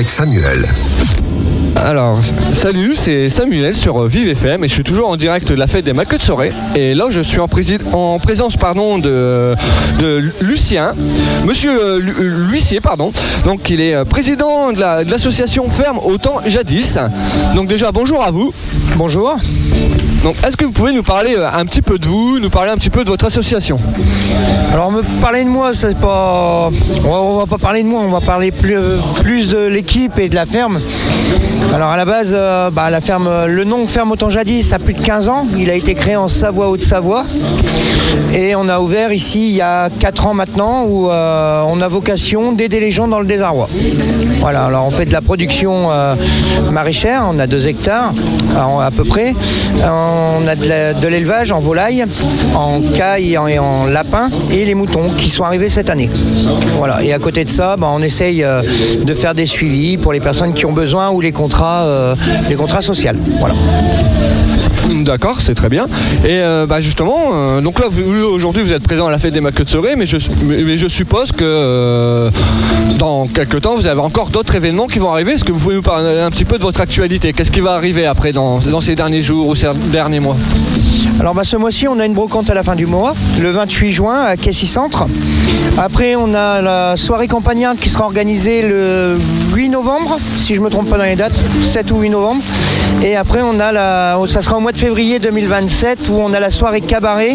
avec Samuel. Alors, salut, c'est Samuel sur Vive FM et je suis toujours en direct de la fête des Maqueux de Soré. Et là, je suis en présence de Lucien, monsieur l'huissier, pardon. Donc, il est président de l'association Ferme au temps jadis. Donc déjà, bonjour à vous. Bonjour. Donc, est-ce que vous pouvez nous parler un petit peu de vous, nous parler un petit peu de votre association? Alors, me parler de moi, c'est pas... On va pas parler de moi, on va parler plus de l'équipe et de la ferme. Alors à la base, la ferme, le nom Ferme au temps jadis a plus de 15 ans. Il a été créé en Savoie, Haute-Savoie. Et on a ouvert ici il y a 4 ans maintenant où on a vocation d'aider les gens dans le désarroi. Voilà, alors on fait de la production maraîchère, on a 2 hectares à peu près. On a de l'élevage en volaille, en caille et en lapin et les moutons qui sont arrivés cette année. Voilà, et à côté de ça, on essaye de faire des suivis pour les personnes qui ont besoin ou les contrats sociaux. Voilà. D'accord, c'est très bien. Et justement, donc là, aujourd'hui, vous êtes présent à la fête des Maqueux de Soré, mais je suppose que dans quelques temps, vous avez encore d'autres événements qui vont arriver. Est-ce que vous pouvez nous parler un petit peu de votre actualité? Qu'est-ce qui va arriver après dans ces derniers jours ou ces derniers mois? Alors ce mois-ci, on a une brocante à la fin du mois, le 28 juin à Kessy Centre. Après, on a la soirée campagnarde qui sera organisée le 8 novembre, si je ne me trompe pas dans les dates, 7 ou 8 novembre. Et après, ça sera au mois de février 2027 où on a la soirée cabaret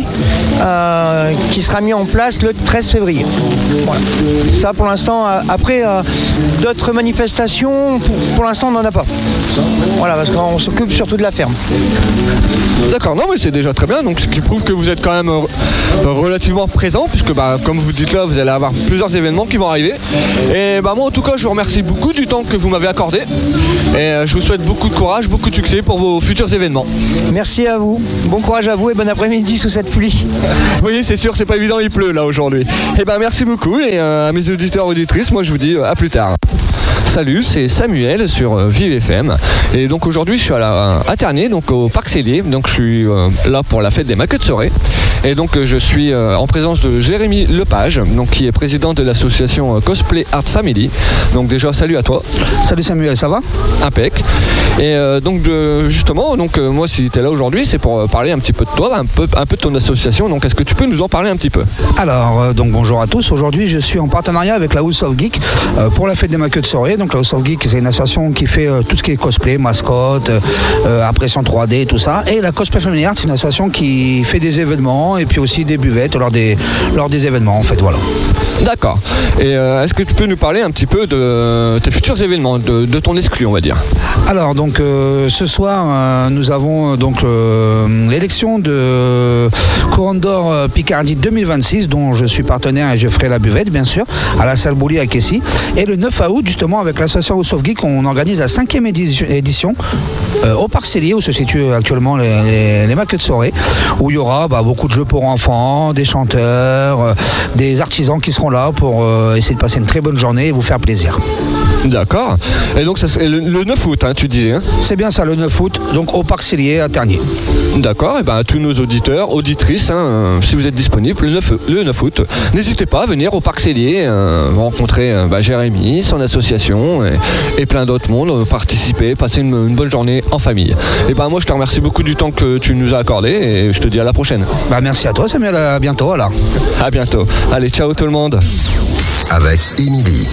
qui sera mise en place le 13 février. Voilà. Ça pour l'instant. Après, d'autres manifestations, pour l'instant, on n'en a pas. Voilà, parce qu'on s'occupe surtout de la ferme. D'accord, non mais c'est déjà très bien, donc ce qui prouve que vous êtes quand même relativement présent, puisque comme vous dites là, vous allez avoir plusieurs événements qui vont arriver. Et moi en tout cas, je vous remercie beaucoup du temps que vous m'avez accordé. Et je vous souhaite beaucoup de courage, beaucoup de succès pour vos futurs événements. Merci à vous, bon courage à vous et bon après-midi sous cette pluie. Oui, c'est sûr, c'est pas évident, il pleut là aujourd'hui. Et merci beaucoup et à mes auditeurs auditrices, moi je vous dis à plus tard. Salut, c'est Samuel sur Vive FM et donc aujourd'hui je suis à Ternay, donc au Parc Célier, donc je suis là pour la fête des Maqueux de Soré et donc je suis en présence de Jérémy Lepage, donc qui est président de l'association Cosplay Art Family. Donc déjà salut à toi. Salut Samuel, ça va? Impec. Et justement, moi si tu es là aujourd'hui, c'est pour parler un petit peu de toi, un peu de ton association. Donc est-ce que tu peux nous en parler un petit peu? Alors bonjour à tous. Aujourd'hui je suis en partenariat avec la House of Geek pour la fête des Maqueux de Soré. Donc la House of Geek, c'est une association qui fait tout ce qui est cosplay, mascotte, impression 3D, tout ça. Et la Cosplay Family Art, c'est une association qui fait des événements et puis aussi des buvettes lors des événements en fait, voilà. D'accord. Et est-ce que tu peux nous parler un petit peu de tes futurs événements, de ton exclu, on va dire? Alors donc ce soir nous avons donc l'élection de Couronne d'Or Picardie 2026 dont je suis partenaire et je ferai la buvette bien sûr à la salle Bouli à Kessy. Et le 9 août justement avec l'association House of Geek on organise la 5e édition au Parc Célier où se situent actuellement les Maqueux de Soré où il y aura beaucoup de jeux pour enfants, des chanteurs, des artisans qui seront là pour essayer de passer une très bonne journée et vous faire plaisir. D'accord. Et donc ça c'est le 9 août, tu disais. C'est bien ça, le 9 août, donc au Parc Célier à Ternier. D'accord, et à tous nos auditeurs, auditrices, si vous êtes disponibles le 9 août, n'hésitez pas à venir au Parc Célier, rencontrer Jérémy, son association et plein d'autres mondes, participer, passer une bonne journée en famille. Et moi je te remercie beaucoup du temps que tu nous as accordé et je te dis à la prochaine. Merci à toi Samuel, à bientôt alors. À bientôt. Allez, ciao tout le monde. Avec Émilie.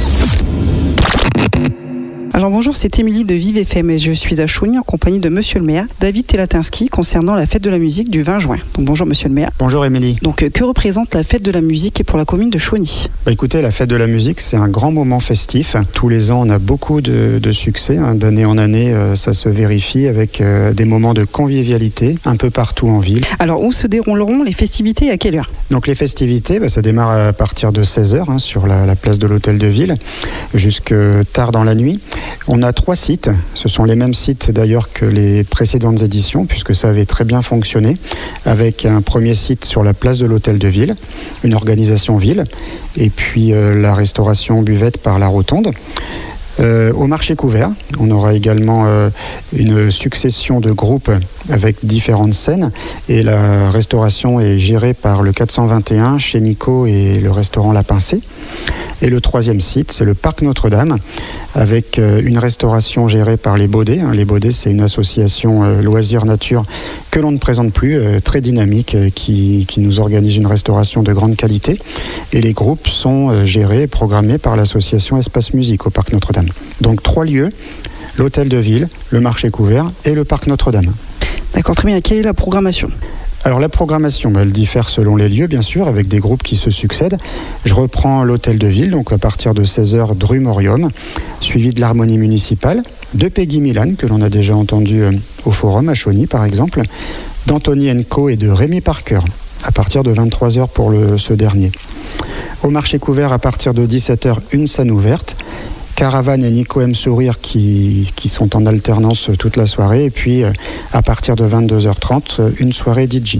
Alors bonjour, c'est Émilie de Vive FM et je suis à Chauny en compagnie de Monsieur le maire, David Telatinski, concernant la fête de la musique du 20 juin. Donc bonjour Monsieur le maire. Bonjour Émilie. Donc que représente la fête de la musique et pour la commune de Chauny? Écoutez, la fête de la musique, c'est un grand moment festif. Tous les ans, on a beaucoup de succès. D'année en année, ça se vérifie avec des moments de convivialité un peu partout en ville. Alors où se dérouleront les festivités et à quelle heure? Donc les festivités, ça démarre à partir de 16h sur la place de l'Hôtel de Ville jusque tard dans la nuit. On a 3 sites, ce sont les mêmes sites d'ailleurs que les précédentes éditions puisque ça avait très bien fonctionné avec un premier site sur la place de l'Hôtel de Ville, une organisation ville et puis la restauration buvette par la Rotonde. Au marché couvert, on aura également une succession de groupes avec différentes scènes et la restauration est gérée par le 421 chez Nico et le restaurant La Pincée. Et le troisième site, c'est le Parc Notre-Dame avec une restauration gérée par les Baudets. Les Baudets, c'est une association loisirs nature que l'on ne présente plus, très dynamique, qui nous organise une restauration de grande qualité. Et les groupes sont gérés et programmés par l'association Espace Musique au Parc Notre-Dame. Donc 3 lieux, l'hôtel de ville, le marché couvert et le Parc Notre-Dame. D'accord, très bien. Quelle est la programmation ? Alors la programmation, elle diffère selon les lieux, bien sûr, avec des groupes qui se succèdent. Je reprends l'hôtel de ville, donc à partir de 16h, Dru Morium, suivi de l'harmonie municipale, de Peggy Milan, que l'on a déjà entendu au Forum à Chauny, par exemple, d'Anthony Co et de Rémi Parker, à partir de 23h pour ce dernier. Au marché couvert, à partir de 17h, une scène ouverte. Caravane et Nico aime sourire qui sont en alternance toute la soirée. Et puis, à partir de 22h30, une soirée DJ.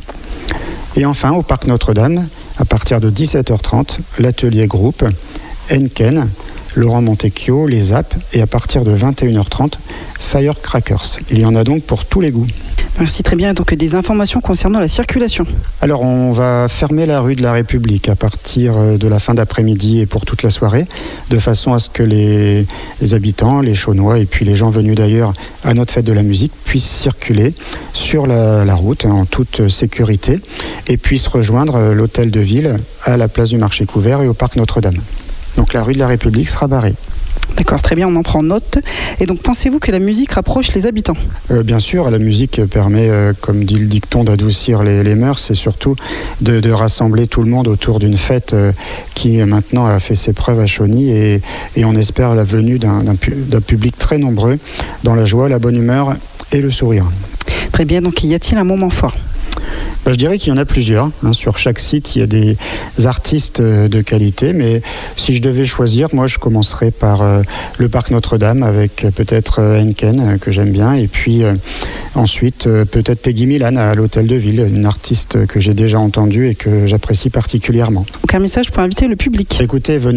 Et enfin, au Parc Notre-Dame, à partir de 17h30, l'atelier groupe, Henken, Laurent Montecchio, les Zap. Et à partir de 21h30, Firecrackers. Il y en a donc pour tous les goûts. Merci, très bien. Donc des informations concernant la circulation. Alors on va fermer la rue de la République à partir de la fin d'après-midi et pour toute la soirée, de façon à ce que les habitants, les Chaunois et puis les gens venus d'ailleurs à notre fête de la musique puissent circuler sur la route en toute sécurité et puissent rejoindre l'hôtel de ville à la place du marché couvert et au Parc Notre-Dame. Donc la rue de la République sera barrée. D'accord, très bien, on en prend note. Et donc, pensez-vous que la musique rapproche les habitants ? Bien sûr, la musique permet, comme dit le dicton, d'adoucir les mœurs et surtout de rassembler tout le monde autour d'une fête qui maintenant a fait ses preuves à Chauny et on espère la venue d'un public très nombreux dans la joie, la bonne humeur et le sourire. Très bien, donc y a-t-il un moment fort ? Je dirais qu'il y en a plusieurs. Sur chaque site, il y a des artistes de qualité, mais si je devais choisir, moi je commencerais par le Parc Notre-Dame avec peut-être Henken, que j'aime bien, et puis ensuite peut-être Peggy Milan à l'hôtel de ville, une artiste que j'ai déjà entendue et que j'apprécie particulièrement. Donc un message pour inviter le public. Écoutez, venez